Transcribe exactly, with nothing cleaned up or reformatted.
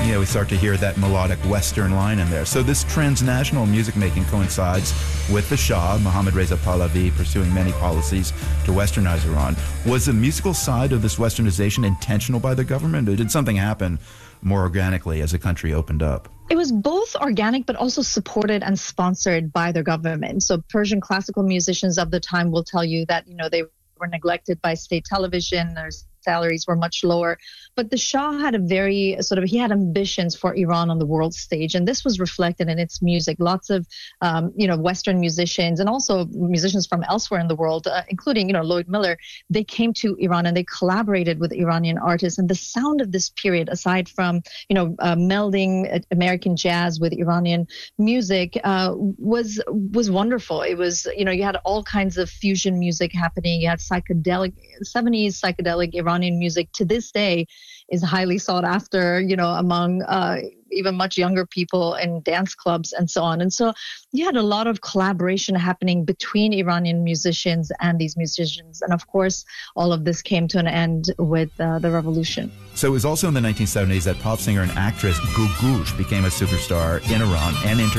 Yeah, we start to hear that melodic Western line in there. So this transnational music making coincides with the Shah, Mohammad Reza Pahlavi, pursuing many policies to westernize Iran. Was the musical side of this westernization intentional by the government, or did something happen more organically as the country opened up? It was both organic, but also supported and sponsored by the government. So Persian classical musicians of the time will tell you that, you know, they were neglected by state television. Their salaries were much lower. But the Shah had a very sort of, he had ambitions for Iran on the world stage. And this was reflected in its music. Lots of, um, you know, Western musicians and also musicians from elsewhere in the world, uh, including, you know, Lloyd Miller, they came to Iran and they collaborated with Iranian artists. And the sound of this period, aside from, you know, uh, melding American jazz with Iranian music, uh, was was wonderful. It was, you know, you had all kinds of fusion music happening. You had psychedelic, seventies psychedelic Iranian music to this day is highly sought after, you know, among uh, even much younger people in dance clubs and so on. And so you had a lot of collaboration happening between Iranian musicians and these musicians. And of course, all of this came to an end with uh, the revolution. So it was also in the nineteen seventies that pop singer and actress Googoosh became a superstar in Iran and internationally.